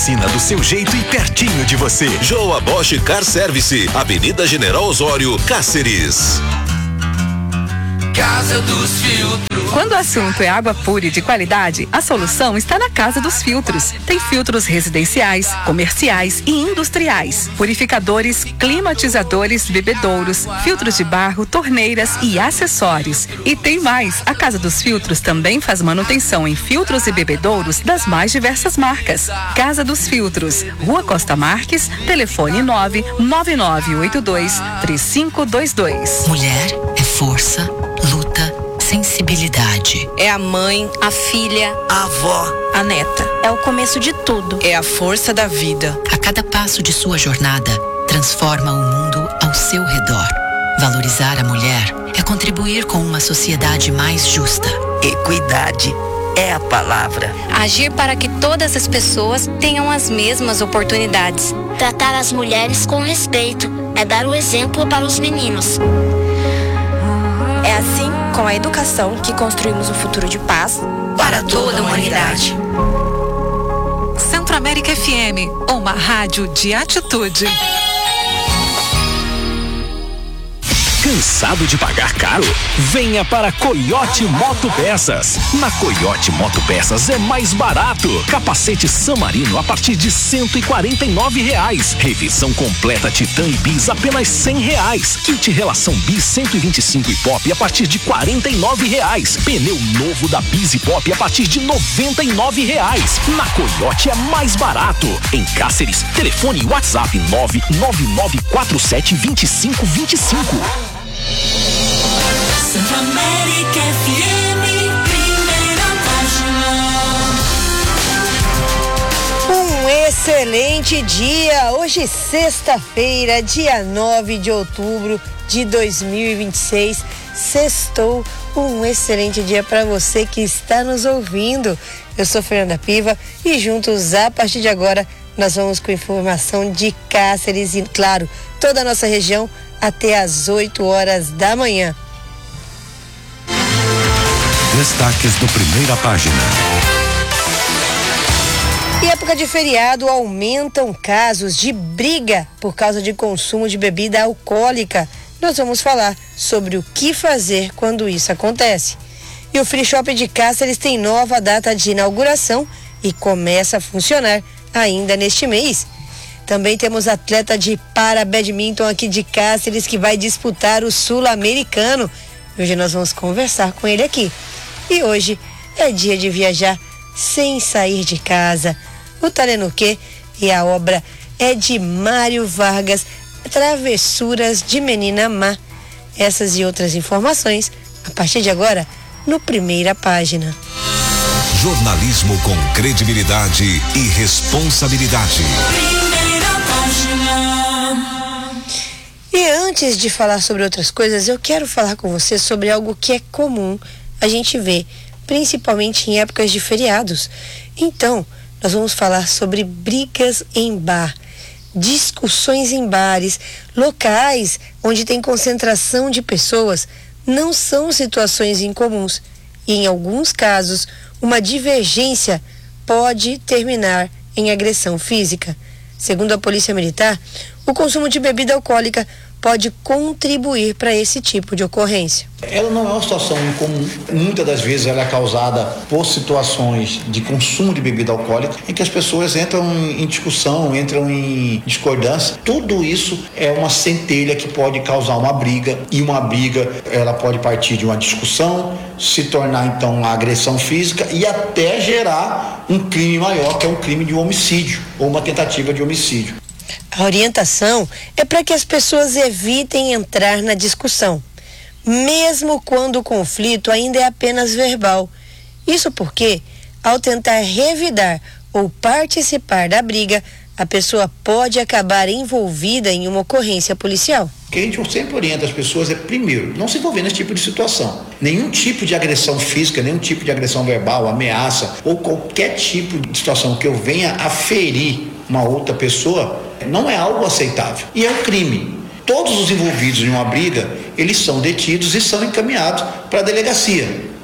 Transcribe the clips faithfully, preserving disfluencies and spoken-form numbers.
oficina do seu jeito e pertinho de você. Joa Bosch Car Service, Avenida General Osório, Cáceres. Casa dos Filtros. Quando o assunto é água pura e de qualidade, a solução está na Casa dos Filtros. Tem filtros residenciais, comerciais e industriais, purificadores, climatizadores, bebedouros, filtros de barro, torneiras e acessórios. E tem mais, a Casa dos Filtros também faz manutenção em filtros e bebedouros das mais diversas marcas. Casa dos Filtros, Rua Costa Marques, telefone nove nove nove oito dois três cinco dois dois. Mulher é força, luta, sensibilidade. É a mãe, a filha, a avó, a neta. É o começo de tudo. É a força da vida. A cada passo de sua jornada, transforma o mundo ao seu redor. Valorizar a mulher é contribuir com uma sociedade mais justa. Equidade é a palavra. Agir para que todas as pessoas tenham as mesmas oportunidades. Tratar as mulheres com respeito é dar o exemplo para os meninos. É assim, com a educação, que construímos um futuro de paz para toda a humanidade. Centro América F M, uma rádio de atitude. Cansado de pagar caro? Venha para Coyote Moto Peças. Na Coyote Moto Peças é mais barato. Capacete San Marino a partir de cento e quarenta e nove reais. Revisão completa Titan e Bis apenas cem reais. Kit relação Bis cento e vinte e cinco e Pop a partir de quarenta e nove reais. Pneu novo da Bis e Pop a partir de noventa e nove reais. Na Coyote é mais barato. Em Cáceres, telefone e WhatsApp nove nove nove quatro sete dois cinco dois cinco. Centro América F M, primeira página. Um excelente dia, hoje sexta-feira, dia nove de outubro de dois mil e vinte e seis, sextou, um excelente dia para você que está nos ouvindo. Eu sou Fernanda Piva e juntos a partir de agora nós vamos com informação de Cáceres e, claro, toda a nossa região até às oito horas da manhã. Destaques do Primeira Página. Em época de feriado, aumentam casos de briga por causa de consumo de bebida alcoólica. Nós vamos falar sobre o que fazer quando isso acontece. E o Free Shop de Cáceres tem nova data de inauguração e começa a funcionar ainda neste mês. Também temos atleta de para badminton aqui de Cáceres que vai disputar o Sul-Americano. Hoje nós vamos conversar com ele aqui. E hoje é dia de viajar sem sair de casa. O Talenuquê e a obra é de Mário Vargas, Travessuras de Menina Má. Essas e outras informações a partir de agora no Primeira Página. Jornalismo com credibilidade e responsabilidade. E antes de falar sobre outras coisas, eu quero falar com você sobre algo que é comum a gente ver, principalmente em épocas de feriados. Então, nós vamos falar sobre brigas em bar, discussões em bares, locais onde tem concentração de pessoas. Não são situações incomuns e, em alguns casos, uma divergência pode terminar em agressão física. Segundo a Polícia Militar, o consumo de bebida alcoólica pode contribuir para esse tipo de ocorrência. Ela não é uma situação incomum. Muitas das vezes ela é causada por situações de consumo de bebida alcoólica em que as pessoas entram em discussão, entram em discordância. Tudo isso é uma centelha que pode causar uma briga, e uma briga ela pode partir de uma discussão, se tornar então uma agressão física e até gerar um crime maior, que é um crime de homicídio ou uma tentativa de homicídio. A orientação é para que as pessoas evitem entrar na discussão, mesmo quando o conflito ainda é apenas verbal. Isso porque, ao tentar revidar ou participar da briga, a pessoa pode acabar envolvida em uma ocorrência policial. O que a gente sempre orienta as pessoas é, primeiro, não se envolver nesse tipo de situação. Nenhum tipo de agressão física, nenhum tipo de agressão verbal, ameaça ou qualquer tipo de situação que eu venha a ferir uma outra pessoa não é algo aceitável. E é um crime. Todos os envolvidos em uma briga, eles são detidos e são encaminhados para a delegacia.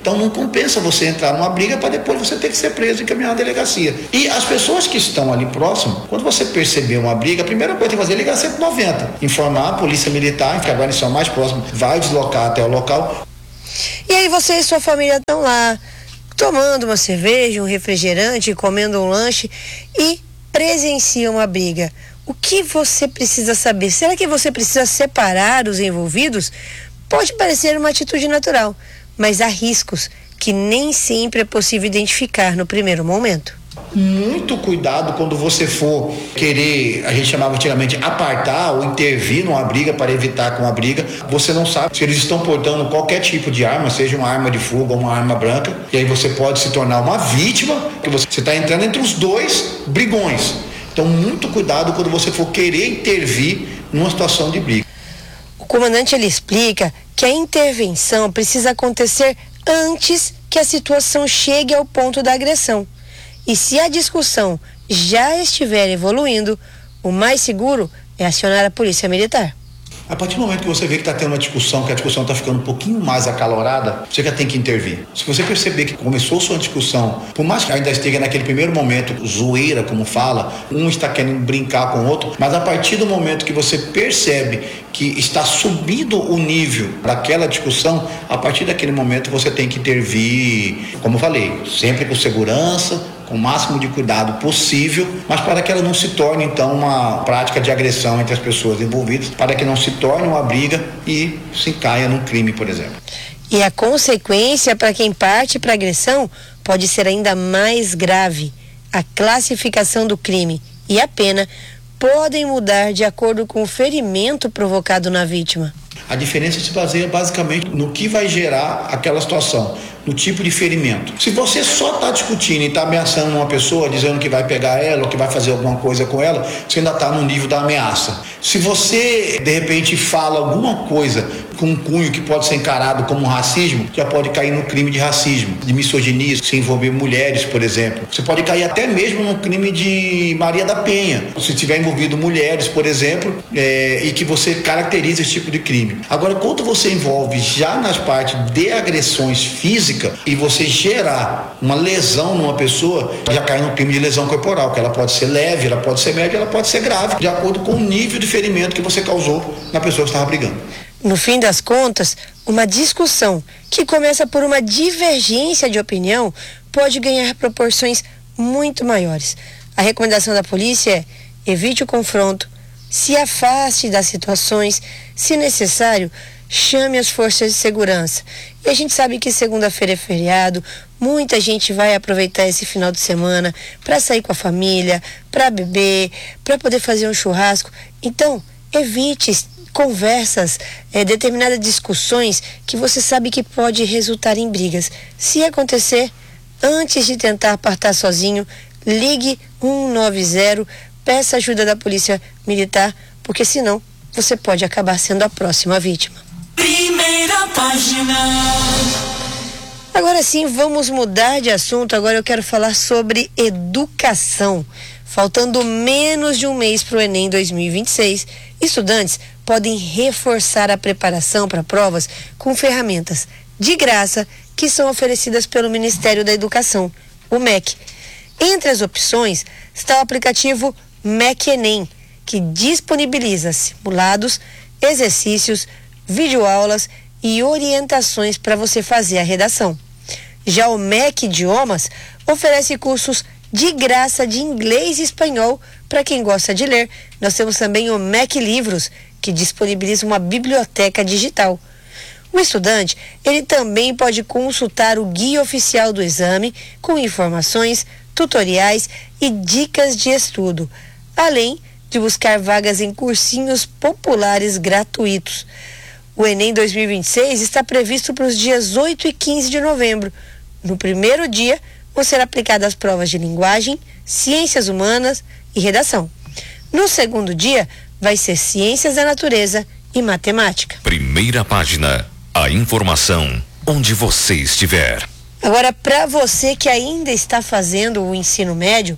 Então não compensa você entrar numa briga para depois você ter que ser preso e encaminhar na delegacia. E as pessoas que estão ali próximo, quando você perceber uma briga, a primeira coisa que fazer é ligar cento e noventa, informar a polícia militar, que agora são mais próximos, vai deslocar até o local. E aí você e sua família estão lá, tomando uma cerveja, um refrigerante, comendo um lanche e presenciam uma briga. O que você precisa saber? Será que você precisa separar os envolvidos? Pode parecer uma atitude natural, mas há riscos que nem sempre é possível identificar no primeiro momento. Muito cuidado quando você for querer, a gente chamava antigamente, apartar ou intervir numa briga para evitar com a briga. Você não sabe se eles estão portando qualquer tipo de arma, seja uma arma de fogo ou uma arma branca, e aí você pode se tornar uma vítima, porque você está entrando entre os dois brigões. Então, muito cuidado quando você for querer intervir numa situação de briga. O comandante ele explica que a intervenção precisa acontecer antes que a situação chegue ao ponto da agressão. E se a discussão já estiver evoluindo, o mais seguro é acionar a polícia militar. A partir do momento que você vê que está tendo uma discussão, que a discussão está ficando um pouquinho mais acalorada, você já tem que intervir. Se você perceber que começou sua discussão, por mais que ainda esteja naquele primeiro momento, zoeira, como fala, um está querendo brincar com o outro, mas a partir do momento que você percebe que está subindo o nível daquela discussão, a partir daquele momento você tem que intervir, como eu falei, sempre com segurança, com o máximo de cuidado possível, mas para que ela não se torne então uma prática de agressão entre as pessoas envolvidas, para que não se torne uma briga e se caia num crime, por exemplo. E a consequência para quem parte para agressão pode ser ainda mais grave. A classificação do crime e a pena podem mudar de acordo com o ferimento provocado na vítima. A diferença se baseia basicamente no que vai gerar aquela situação, no tipo de ferimento. Se você só está discutindo e está ameaçando uma pessoa, dizendo que vai pegar ela ou que vai fazer alguma coisa com ela, você ainda está no nível da ameaça. Se você, de repente, fala alguma coisa com um cunho que pode ser encarado como racismo, já pode cair no crime de racismo, de misoginia, se envolver mulheres, por exemplo. Você pode cair até mesmo no crime de Maria da Penha, se tiver envolvido mulheres, por exemplo, é, e que você caracteriza esse tipo de crime. Agora, quando você envolve já nas partes de agressões físicas e você gerar uma lesão numa pessoa, já cai no crime de lesão corporal, que ela pode ser leve, ela pode ser média, ela pode ser grave, de acordo com o nível de ferimento que você causou na pessoa que estava brigando. No fim das contas, uma discussão que começa por uma divergência de opinião pode ganhar proporções muito maiores. A recomendação da polícia é: evite o confronto, se afaste das situações, se necessário, chame as forças de segurança. E a gente sabe que segunda-feira é feriado, muita gente vai aproveitar esse final de semana para sair com a família, para beber, para poder fazer um churrasco. Então, evite conversas, é, determinadas discussões que você sabe que pode resultar em brigas. Se acontecer, antes de tentar apartar sozinho, ligue um nove zero, peça ajuda da polícia militar, porque senão você pode acabar sendo a próxima vítima. Primeira página. Agora sim, vamos mudar de assunto. Agora eu quero falar sobre educação. Faltando menos de um mês para o Enem dois mil e vinte e seis, estudantes podem reforçar a preparação para provas com ferramentas de graça que são oferecidas pelo Ministério da Educação, o M E C. Entre as opções está o aplicativo M E C Enem, que disponibiliza simulados, exercícios, videoaulas e orientações para você fazer a redação. Já o M E C Idiomas oferece cursos de graça de inglês e espanhol para quem gosta de ler. Nós temos também o M E C Livros, que disponibiliza uma biblioteca digital. O estudante, ele também pode consultar o guia oficial do exame com informações, tutoriais e dicas de estudo, além de buscar vagas em cursinhos populares gratuitos. O Enem dois mil e vinte e seis está previsto para os dias oito e quinze de novembro. No primeiro dia, vão ser aplicadas as provas de linguagem, ciências humanas e redação. No segundo dia, vai ser ciências da natureza e matemática. Primeira página. A informação onde você estiver. Agora, para você que ainda está fazendo o ensino médio,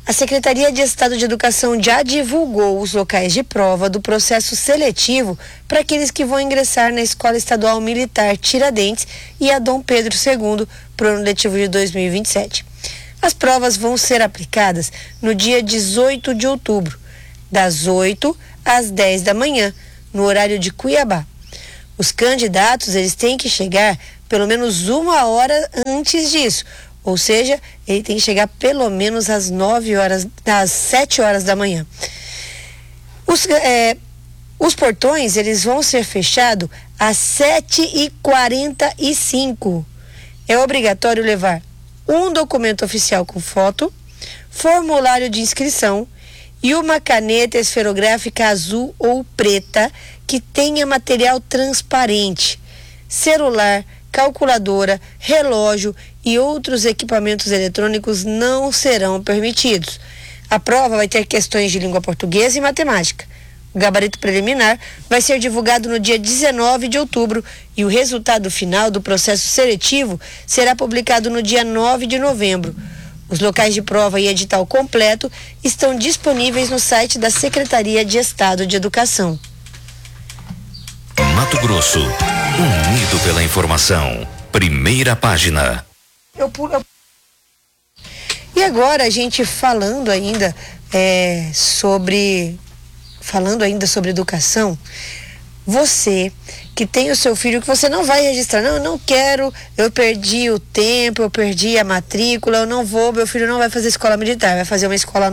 A Secretaria de Estado de Educação já divulgou os locais de prova do processo seletivo para aqueles que vão ingressar na Escola Estadual Militar Tiradentes e a Dom Pedro segundo para o ano letivo de dois mil e vinte e sete. As provas vão ser aplicadas no dia dezoito de outubro, das oito às dez da manhã, no horário de Cuiabá. Os candidatos eles têm que chegar pelo menos uma hora antes disso. Ou seja, ele tem que chegar pelo menos às nove horas, às sete horas da manhã. Os, é, os portões, eles vão ser fechados às sete e quarenta e cinco. É obrigatório levar um documento oficial com foto, formulário de inscrição e uma caneta esferográfica azul ou preta que tenha material transparente, celular, calculadora, relógio e outros equipamentos eletrônicos não serão permitidos. A prova vai ter questões de língua portuguesa e matemática. O gabarito preliminar vai ser divulgado no dia dezenove de outubro e o resultado final do processo seletivo será publicado no dia nove de novembro. Os locais de prova e edital completo estão disponíveis no site da Secretaria de Estado de Educação. Mato Grosso, unido pela informação. Primeira página. Eu pulo. E agora a gente falando ainda é, sobre falando ainda sobre educação. Você que tem o seu filho que você não vai registrar, não, eu não quero, eu perdi o tempo, eu perdi a matrícula, eu não vou, meu filho não vai fazer escola militar, vai fazer uma escola